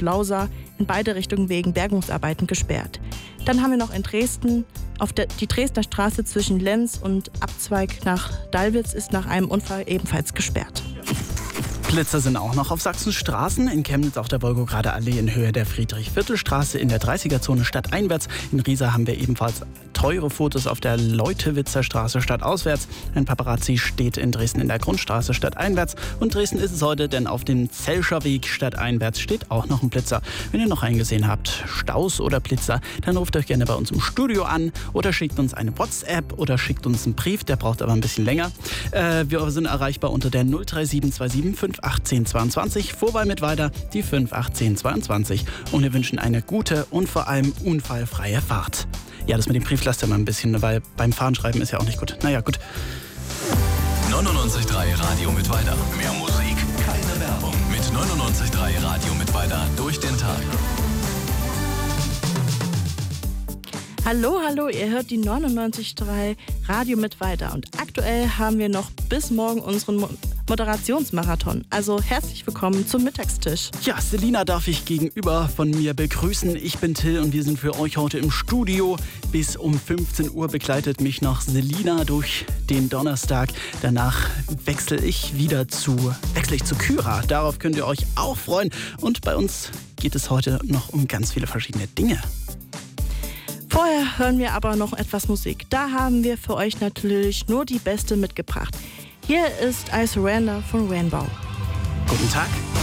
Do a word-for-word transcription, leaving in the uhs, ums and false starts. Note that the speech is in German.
Lausa in beide Richtungen wegen Bergungsarbeiten gesperrt. Dann haben wir noch in Dresden, auf der, die Dresdner Straße zwischen Lenz und Abzweig nach Dallwitz ist nach einem Unfall ebenfalls gesperrt. Blitzer sind auch noch auf Sachsens Straßen. In Chemnitz auf der Wolgograder Allee in Höhe der Friedrich-Viertel-Straße, in der dreißiger-Zone stadteinwärts. In Riesa haben wir ebenfalls teure Fotos auf der Leutewitzer Straße stadtauswärts. Ein Paparazzi steht in Dresden in der Grundstraße stadteinwärts. Und Dresden ist es heute, denn auf dem Zelscher Weg stadteinwärts steht auch noch ein Blitzer. Wenn ihr noch einen gesehen habt, Staus oder Blitzer, dann ruft euch gerne bei uns im Studio an oder schickt uns eine WhatsApp oder schickt uns einen Brief, der braucht aber ein bisschen länger. Äh, wir sind erreichbar unter der null drei sieben zwei sieben fünf acht zehn zweiundzwanzig, vorbei mit weiter die fünf acht zehn zweiundzwanzig, und wir wünschen eine gute und vor allem unfallfreie Fahrt. Ja, das mit dem Brief lasst ihr mal ein bisschen, weil beim Fahren schreiben ist ja auch nicht gut. Naja, gut. neunundneunzig Komma drei Radio mit weiter. Mehr Musik, keine Werbung. Mit neunundneunzig Komma drei Radio mit weiter durch den Tag. Hallo, hallo, ihr hört die neunundneunzig Komma drei Radio mit weiter. Und aktuell haben wir noch bis morgen unseren Mo- Moderationsmarathon. Also herzlich willkommen zum Mittagstisch. Ja, Selina darf ich gegenüber von mir begrüßen. Ich bin Till und wir sind für euch heute im Studio. Bis um fünfzehn Uhr begleitet mich noch Selina durch den Donnerstag. Danach wechsle ich wieder zu, wechsle ich zu Kyra. Darauf könnt ihr euch auch freuen. Und bei uns geht es heute noch um ganz viele verschiedene Dinge. Vorher hören wir aber noch etwas Musik. Da haben wir für euch natürlich nur die beste mitgebracht. Hier ist I Surrender von Rainbow. Guten Tag.